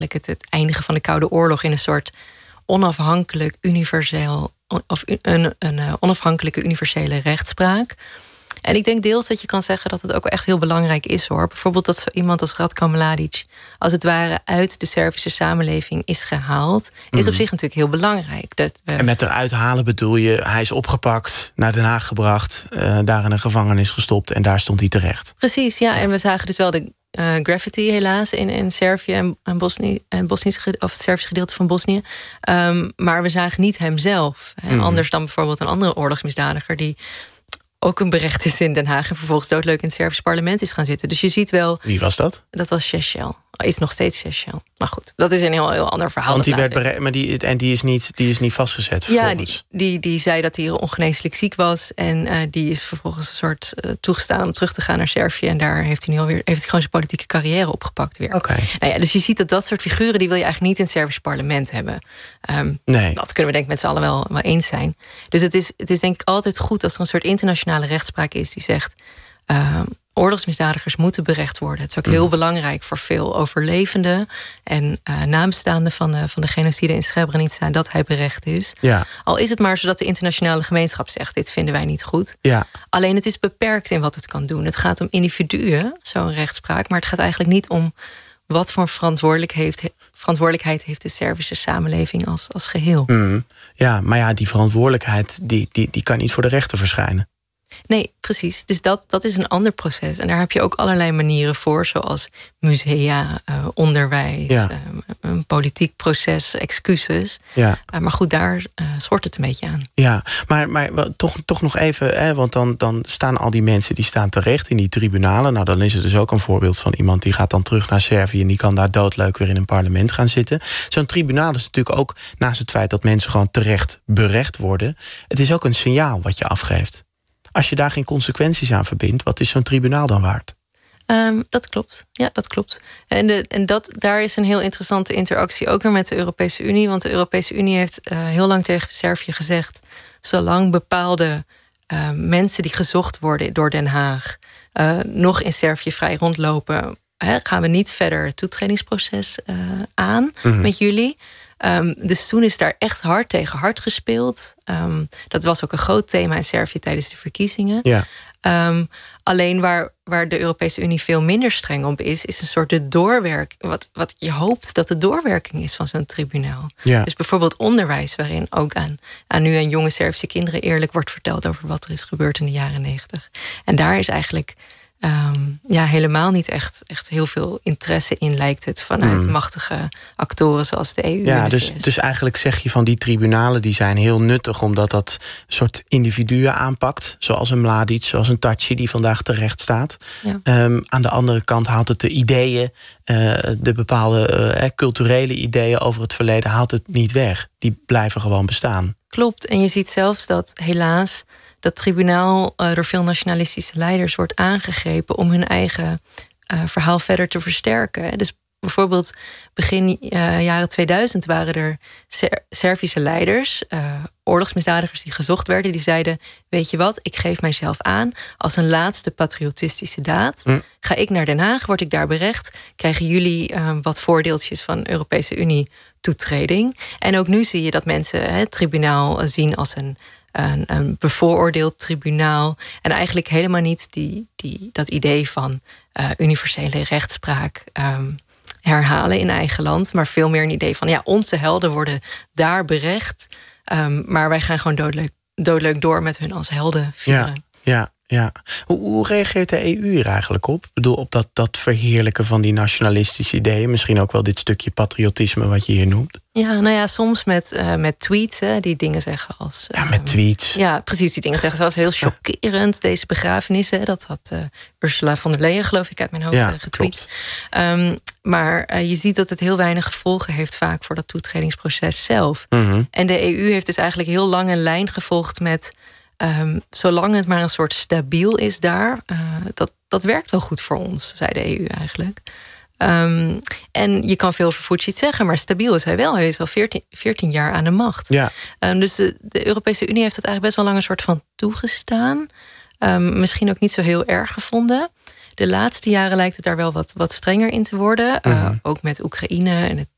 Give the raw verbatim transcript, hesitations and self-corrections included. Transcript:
het, het eindigen van de Koude Oorlog in een soort onafhankelijk, universeel of een, een, een onafhankelijke universele rechtspraak. En ik denk deels dat je kan zeggen dat het ook echt heel belangrijk is, hoor. Bijvoorbeeld dat zo iemand als Ratko Mladic als het ware uit de Servische samenleving is gehaald, is mm. op zich natuurlijk heel belangrijk. Dat we... En met eruit halen bedoel je, hij is opgepakt, naar Den Haag gebracht, uh, daar in een gevangenis gestopt en daar stond hij terecht. Precies, ja. En we zagen dus wel de uh, graffiti helaas in, in Servië en, en Bosnië, en Bosnisch, of het Servische gedeelte van Bosnië. Um, maar we zagen niet hemzelf. Hè, mm. Anders dan bijvoorbeeld een andere oorlogsmisdadiger die ook een berecht is in Den Haag en vervolgens doodleuk in het Servische parlement is gaan zitten. Dus je ziet wel... Wie was dat? Dat was Šešelj. Is nog steeds Šešelj. Maar goed, dat is een heel, heel ander verhaal. Want die werd berecht, maar die, en die is niet, die is niet vastgezet vervolgens. Ja, die, die, die zei dat hij ongeneeslijk ziek was. En uh, die is vervolgens een soort uh, toegestaan om terug te gaan naar Servië. En daar heeft hij nu alweer, heeft hij gewoon zijn politieke carrière opgepakt weer. Oké. Okay. Nou ja, dus je ziet dat dat soort figuren, die wil je eigenlijk niet in het Servische parlement hebben. Um, nee. Dat kunnen we denk ik met z'n allen wel, wel eens zijn. Dus het is, het is denk ik altijd goed als er een soort internationale rechtspraak is die zegt, Uh, oorlogsmisdadigers moeten berecht worden. Het is ook heel mm. belangrijk voor veel overlevenden en uh, nabestaanden van de, van de genocide in Srebrenica dat hij berecht is. Ja. Al is het maar zodat de internationale gemeenschap zegt, dit vinden wij niet goed. Ja. Alleen het is beperkt in wat het kan doen. Het gaat om individuen, zo'n rechtspraak, maar het gaat eigenlijk niet om wat voor verantwoordelijkheid heeft, verantwoordelijkheid heeft de Servische samenleving als, als geheel. Mm. Ja, maar ja, die verantwoordelijkheid die, die, die kan niet voor de rechter verschijnen. Nee, precies. Dus dat, dat is een ander proces. En daar heb je ook allerlei manieren voor, zoals musea, uh, onderwijs, ja. uh, een politiek proces, excuses. Ja. Uh, maar goed, daar uh, schort het een beetje aan. Ja, maar, maar toch, toch nog even, hè, want dan, dan staan al die mensen die staan terecht in die tribunalen. Nou, dan is het dus ook een voorbeeld van iemand die gaat dan terug naar Servië en die kan daar doodleuk weer in een parlement gaan zitten. Zo'n tribunaal is natuurlijk ook, naast het feit dat mensen gewoon terecht berecht worden, het is ook een signaal wat je afgeeft. Als je daar geen consequenties aan verbindt, wat is zo'n tribunaal dan waard? Um, dat klopt. Ja, dat klopt. En, de, en dat, daar is een heel interessante interactie ook weer met de Europese Unie. Want de Europese Unie heeft uh, heel lang tegen Servië gezegd, zolang bepaalde uh, mensen die gezocht worden door Den Haag uh, nog in Servië vrij rondlopen, hè, gaan we niet verder het toetredingsproces uh, aan mm-hmm. met jullie. Um, dus toen is daar echt hard tegen hard gespeeld. Um, dat was ook een groot thema in Servië tijdens de verkiezingen. Ja. Um, alleen waar, waar de Europese Unie veel minder streng op is, is een soort de doorwerking. Wat, wat je hoopt dat de doorwerking is van zo'n tribunaal. Ja. Dus bijvoorbeeld onderwijs, waarin ook aan, aan nu en jonge Servische kinderen eerlijk wordt verteld over wat er is gebeurd in de jaren negentig. En daar is eigenlijk Um, ja, helemaal niet echt, echt heel veel interesse in, lijkt het, vanuit mm. machtige actoren zoals de E U. Ja, en de dus, dus eigenlijk zeg je van die tribunalen die zijn heel nuttig, omdat dat soort individuen aanpakt, zoals een Mladic, zoals een Thaçi die vandaag terecht staat. Ja. Um, aan de andere kant haalt het de ideeën, uh, de bepaalde uh, culturele ideeën over het verleden, haalt het niet weg. Die blijven gewoon bestaan. Klopt, en je ziet zelfs dat helaas dat tribunaal uh, door veel nationalistische leiders wordt aangegrepen om hun eigen uh, verhaal verder te versterken. Dus bijvoorbeeld begin uh, jaren tweeduizend waren er Ser- Servische leiders, uh, oorlogsmisdadigers die gezocht werden, die zeiden, weet je wat, ik geef mijzelf aan als een laatste patriotistische daad. Mm. Ga ik naar Den Haag, word ik daar berecht, krijgen jullie uh, wat voordeeltjes van de Europese Unie toetreding. En ook nu zie je dat mensen het tribunaal zien als een Een, een bevooroordeeld tribunaal. En eigenlijk helemaal niet die, die, dat idee van uh, universele rechtspraak um, herhalen in eigen land. Maar veel meer een idee van, ja, onze helden worden daar berecht. Um, maar wij gaan gewoon doodleuk, doodleuk door met hun als helden vieren. Ja, ja. Ja. Hoe, hoe reageert de E U hier eigenlijk op? Ik bedoel, op dat, dat verheerlijken van die nationalistische ideeën. Misschien ook wel dit stukje patriotisme wat je hier noemt. Ja, nou ja, soms met, uh, met tweets, hè, die dingen zeggen als... Ja, met tweets. Um, ja, precies, die dingen zeggen zoals heel chockerend, deze begrafenissen. Dat had uh, Ursula von der Leyen, geloof ik, uit mijn hoofd ja, getweet. Um, maar uh, je ziet dat het heel weinig gevolgen heeft vaak voor dat toetredingsproces zelf. Mm-hmm. En de E U heeft dus eigenlijk heel lang een lijn gevolgd met, Um, zolang het maar een soort stabiel is daar, uh, dat, dat werkt wel goed voor ons, zei de E U eigenlijk. Um, en je kan veel over Vučić zeggen, maar stabiel is hij wel. Hij is al veertien, veertien jaar aan de macht. Ja. Um, dus de, de Europese Unie heeft het eigenlijk best wel lang een soort van toegestaan. Um, misschien ook niet zo heel erg gevonden. De laatste jaren lijkt het daar wel wat, wat strenger in te worden. Uh, mm-hmm. Ook met Oekraïne en het